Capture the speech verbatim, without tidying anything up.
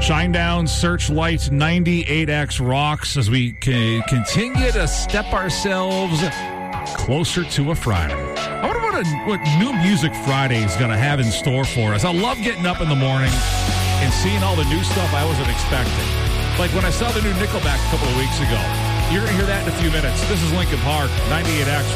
Shinedown Searchlight ninety-eight X rocks as we c- continue to step ourselves closer to a Friday. I wonder what, a, what New Music Friday is going to have in store for us. I love getting up in the morning and seeing all the new stuff I wasn't expecting. Like when I saw the new Nickelback a couple of weeks ago. You're going to hear that in a few minutes. This is Linkin Park, ninety-eight X